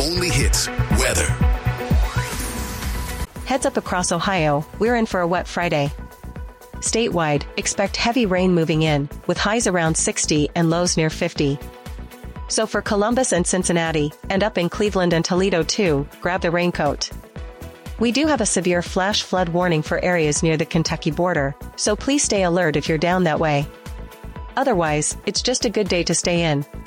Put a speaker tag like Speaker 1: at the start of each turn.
Speaker 1: only hits weather.
Speaker 2: Heads up across Ohio, we're in for a wet Friday. Statewide, expect heavy rain moving in, with highs around 60 and lows near 50. So for Columbus and Cincinnati, and up in Cleveland and Toledo too, grab the raincoat. We do have a severe flash flood warning for areas near the Kentucky border, so please stay alert if you're down that way. Otherwise, it's just a good day to stay in.